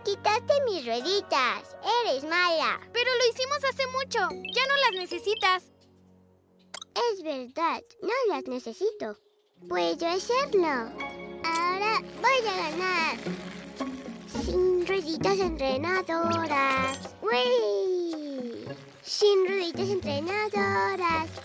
quitaste mis rueditas. Eres mala. Pero lo hicimos hace mucho. Ya no las necesitas. Es verdad, no las necesito. Puedo hacerlo. Ahora voy a ganar. Sin rueditas entrenadoras. ¡Uy! Sin rueditas entrenadoras.